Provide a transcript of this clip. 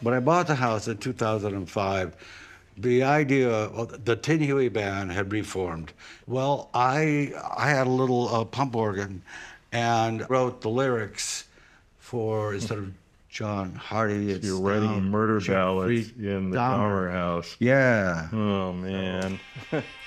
When I bought the house in 2005, the idea of the Tin Huey band had reformed. Well, I had a little pump organ and wrote the lyrics for, instead of John Hardy, it's You're writing murder Jeffrey ballads in the Dahmer. Dahmer house. Yeah. Oh, man.